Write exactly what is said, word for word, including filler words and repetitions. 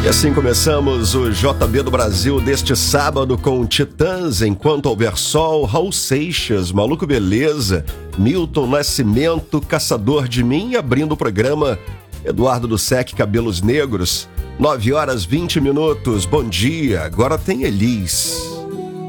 E assim começamos o J B do Brasil deste sábado com Titãs, Enquanto Houver Sol, Raul Seixas, Maluco Beleza, Milton Nascimento, Caçador de Mim, abrindo o programa Eduardo do Sec, Cabelos Negros. nove horas vinte minutos, bom dia, agora tem Elis.